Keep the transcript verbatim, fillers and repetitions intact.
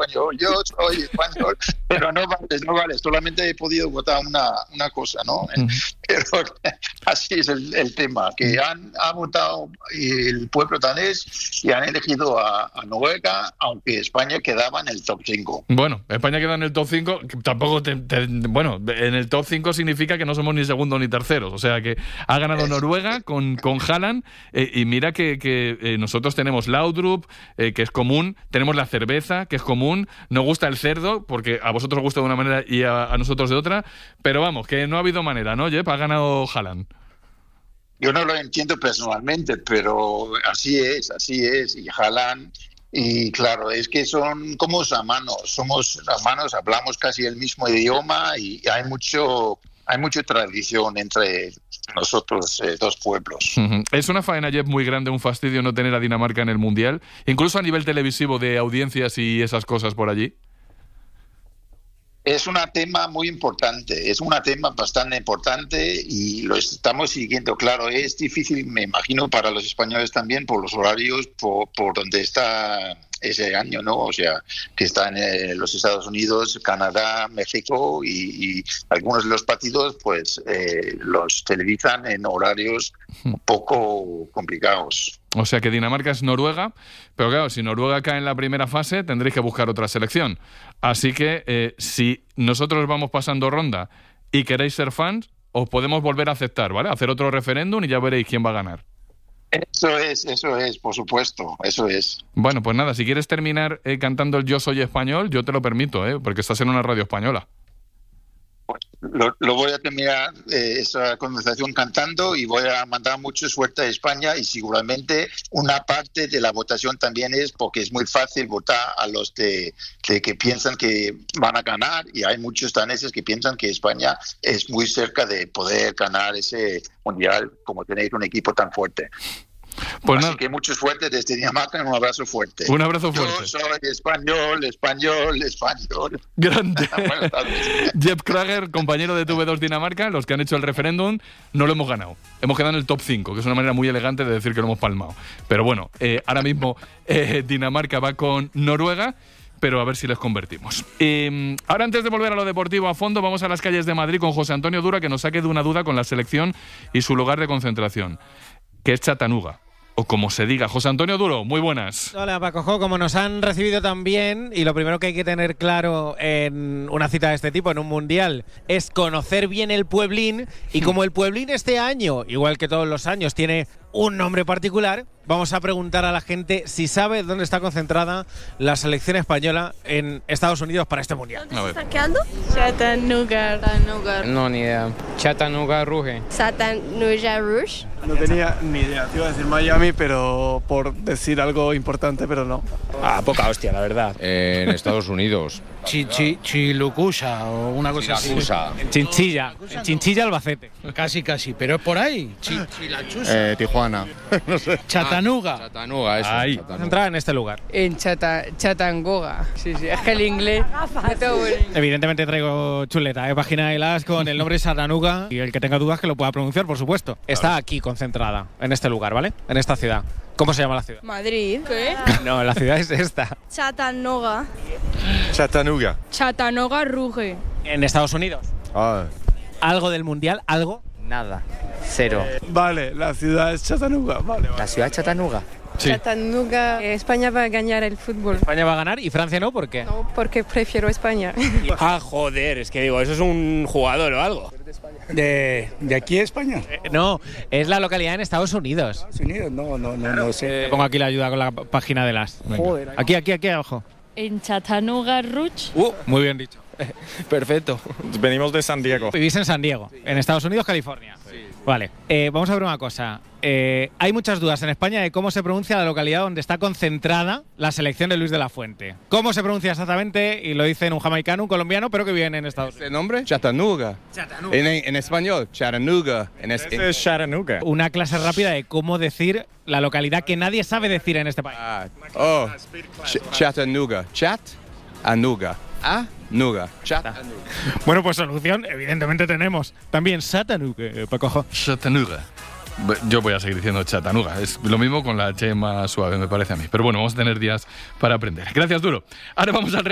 español, yo soy español, pero no vale, no vale, solamente he podido votar una, una cosa, ¿no? Mm. Pero así es el, el tema, que han ha votado el pueblo danés y han elegido a, a Noruega, aunque España quedaba en el top cinco. Bueno, España queda en el top cinco, tampoco, te, te, bueno, en el top cinco significa que no somos ni segundos ni terceros, o sea que ha ganado Noruega con, con Haaland, eh, y mira que, que eh, nosotros tenemos Laudrup, eh, que es común, tenemos la cerveza, que es común, nos gusta el cerdo, porque a vosotros os gusta de una manera y a, a nosotros de otra, pero vamos, que no ha habido manera, ¿no, Jep? Ha ganado Haaland. Yo no lo entiendo personalmente, pero así es, así es, y Haaland, y claro, es que son como hermanos, somos hermanos, hablamos casi el mismo idioma y hay mucho... Hay mucha tradición entre nosotros, eh, dos pueblos. Uh-huh. Es una faena, Jep, muy grande, un fastidio no tener a Dinamarca en el Mundial, incluso a nivel televisivo de audiencias y esas cosas por allí. Es un tema muy importante, es un tema bastante importante y lo estamos siguiendo. Claro, es difícil, me imagino, para los españoles también, por los horarios, por, por donde está ese año, ¿no? O sea, que están en los Estados Unidos, Canadá, México y, y algunos de los partidos, pues, eh, los televisan en horarios un poco complicados. O sea que Dinamarca es Noruega, pero claro, si Noruega cae en la primera fase, tendréis que buscar otra selección. Así que eh, si nosotros vamos pasando ronda y queréis ser fans, os podemos volver a aceptar, ¿vale? Hacer otro referéndum y ya veréis quién va a ganar. Eso es, eso es, por supuesto, eso es. Bueno, pues nada, si quieres terminar eh, cantando el Yo Soy Español, yo te lo permito, ¿eh? Porque estás en una radio española. Lo, lo voy a terminar eh, esa conversación cantando y voy a mandar mucha suerte a España y seguramente una parte de la votación también es porque es muy fácil votar a los de, de que piensan que van a ganar y hay muchos daneses que piensan que España es muy cerca de poder ganar ese mundial como tenéis un equipo tan fuerte. Pues Así nada. que mucho suerte desde Dinamarca, un abrazo fuerte. Un abrazo fuerte. Yo soy español, español, español. Grande. Buenas tardes. Jep Krager, compañero de T V dos Dinamarca, los que han hecho el referéndum, no lo hemos ganado. Hemos quedado en el top cinco, que es una manera muy elegante de decir que lo hemos palmado. Pero bueno, eh, ahora mismo eh, Dinamarca va con Noruega, pero a ver si les convertimos. Eh, ahora, antes de volver a lo deportivo a fondo, vamos a las calles de Madrid con José Antonio Dura, que nos saque de una duda con la selección y su lugar de concentración, que es Chattanooga, o como se diga. José Antonio Duro, muy buenas. Hola, Paco Jo, como nos han recibido tan bien, y lo primero que hay que tener claro en una cita de este tipo, en un mundial, es conocer bien el pueblín, y como el pueblín este año, igual que todos los años, tiene un nombre particular, vamos a preguntar a la gente si sabe dónde está concentrada la selección española en Estados Unidos para este mundial. ¿Dónde se está quedando? Chattanooga. Chattanooga. No, ni idea. Chattanooga Rouge. Chattanooga Rouge. No tenía ni idea. Te iba a decir Miami, pero por decir algo importante, pero no. Ah, poca hostia, la verdad. En Estados Unidos. Chichi, Chilucusa o una cosa así. Chinchilla, Chinchilla Albacete. Casi, casi, pero es por ahí. Chi, Chilachusa. Eh, Tijuana. No sé. Chattanooga. Ah, Chattanooga, eso. Ahí. Chattanooga. Concentrada en este lugar. En Chata, Chattanooga. Sí, sí, es que el inglés. Todo bueno. Evidentemente traigo chuleta, ¿eh? Página de las con el nombre Chattanooga, y el que tenga dudas que lo pueda pronunciar, por supuesto. Está aquí concentrada, en este lugar, ¿vale? En esta ciudad. ¿Cómo se llama la ciudad? Madrid. ¿Qué? No, la ciudad es esta. Chattanooga. Chattanooga. Chattanooga Rouge. En Estados Unidos. Ah. ¿Algo del mundial? ¿Algo? Nada. Cero. Vale, la ciudad es Chattanooga. Vale, vale. ¿La ciudad de Chattanooga? Sí. Chattanooga. España va a ganar el fútbol. España va a ganar y Francia no, ¿por qué? No, porque prefiero España. Ah, joder, es que digo, eso es un jugador o algo. De, de aquí a España. Eh, no, es la localidad en Estados Unidos. Estados Unidos, no, no, no, no sé. Eh, pongo aquí la ayuda con la p- página de las. Venga. Joder, ahí. Aquí, aquí, aquí abajo. En Chattanooga Rouge. Uh, muy bien dicho. Perfecto. Venimos de San Diego. Vivís en San Diego, en Estados Unidos, California. Vale, eh, vamos a ver una cosa. Eh, hay muchas dudas en España de cómo se pronuncia la localidad donde está concentrada la selección de Luis de la Fuente. ¿Cómo se pronuncia exactamente? Y lo dicen un jamaicano, un colombiano, pero que vive en Estados Unidos. ¿Este nombre? Chattanooga. Chattanooga. En, en español, Chattanooga. En es, Ese es Chattanooga. Una clase rápida de cómo decir la localidad que nadie sabe decir en este país. Ah, oh, Ch- Chattanooga. Chat-Anuga. Ah, Nuga. Chattanooga. Bueno, pues solución, evidentemente tenemos. También Chattanooga, eh, Paco Jo. Chattanooga. Yo voy a seguir diciendo Chattanooga. Es lo mismo con la H más suave, me parece a mí. Pero bueno, vamos a tener días para aprender. Gracias, Duro. Ahora vamos al